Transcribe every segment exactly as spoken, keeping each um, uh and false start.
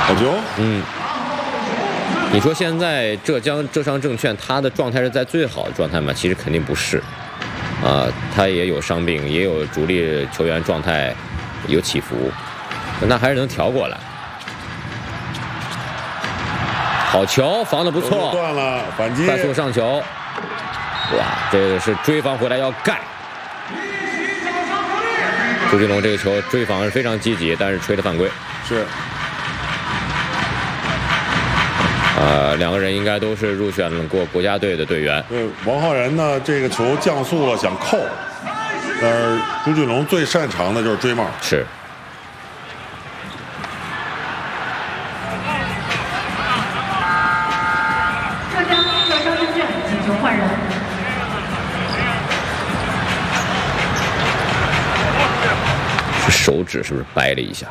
好球。 嗯。你说现在浙江浙商证券他的状态是在最好的状态吗？其实肯定不是，啊，他也有伤病，也有主力球员状态有起伏，那还是能调过来。好球，防得不错， 断了，反击， 快速上球，哇，这个是追防回来要盖。朱俊龙这个球追防是非常积极，但是吹的犯规。 是。 呃，两个人应该都是入选了过国家队的队员。 对，王浩然呢，这个球降速了，想扣，但是朱俊龙最擅长的就是追帽。 是。 浙江浙商证券请求换人。 手指是不是掰了一下？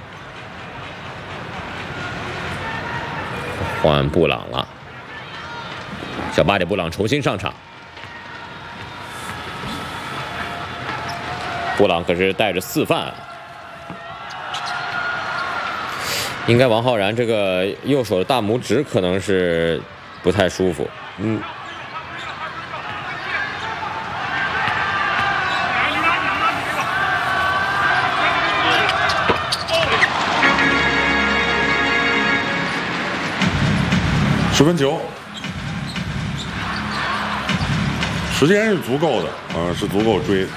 换布朗了，小巴里布朗重新上场。布朗可是带着四犯，应该王浩然这个右手的大拇指可能是不太舒服。 嗯。十分球，时间是足够的，啊、呃，是足够追。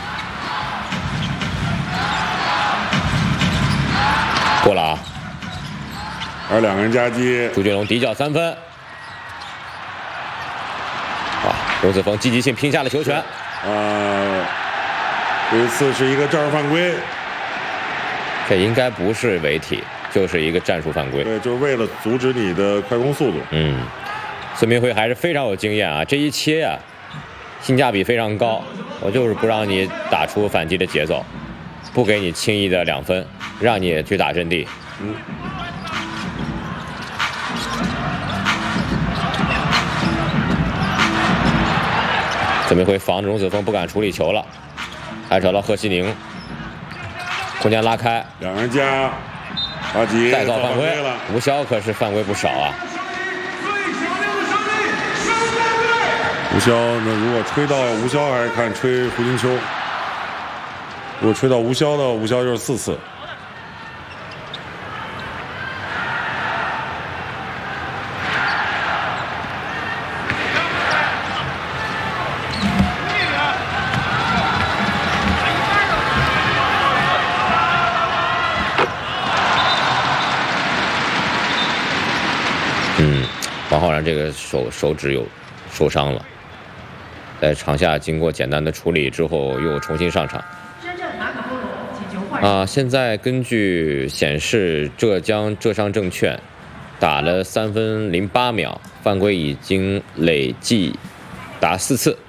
过了啊， 而两个人夹击， 朱俊龙底角三分。啊，龙子峰积极性拼下了球权。 呃，这一次是一个战术犯规， 这应该不是违体。就是一个战术犯规， 对，就是为了阻止你的快攻速度。 嗯，孙明辉还是非常有经验啊，这一切啊，性价比非常高。我就是不让你打出反击的节奏，不给你轻易的两分，让你去打阵地。 嗯。 孙明辉防着荣子峰不敢处理球了，还找到贺西宁，空间拉开， 两人加。阿吉再造犯规了， 吴骁可是犯规不少啊。 吴骁，那如果吹到吴骁，还是看吹胡金秋。如果吹到吴骁的，吴骁就是四次。 嗯，王浩然这个手手指有受伤了，在场下经过简单的处理之后，又重新上场。啊，现在根据显示，浙江浙商证券打了三分零八秒，犯规已经累计达四次。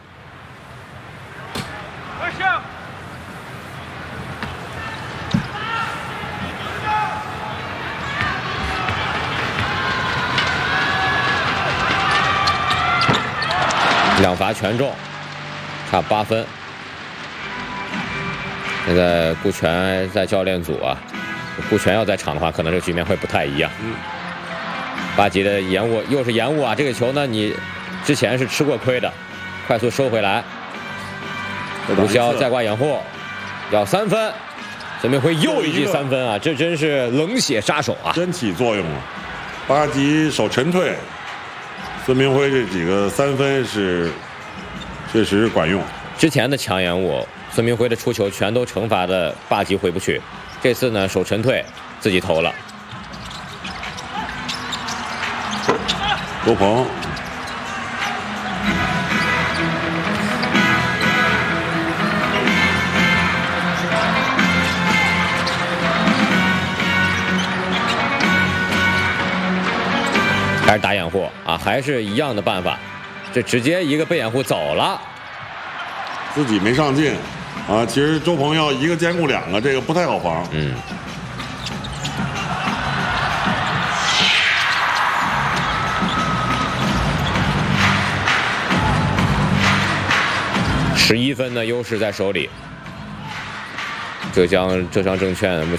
两罚全中，差八分。现在顾全在教练组啊，顾全要在场的话，可能这个局面会不太一样。 嗯。 巴吉的延误又是延误啊！这个球呢，你之前是吃过亏的，快速收回来。吴骁再挂掩护，要三分。孙明辉又一记三分啊！这真是冷血杀手啊！ 真起作用了。巴吉手沉退。孙明辉这几个三分是确实管用。 之前的强延误，孙明辉的出球全都惩罚的巴吉回不去。这次呢，手沉退，自己投了。 周鹏， 还是打掩护啊，还是一样的办法，这直接一个被掩护走了， 自己没上进啊。其实周鹏要一个兼顾两个，这个不太好防。 嗯。十一分的优势在手里，浙江浙商证券目前。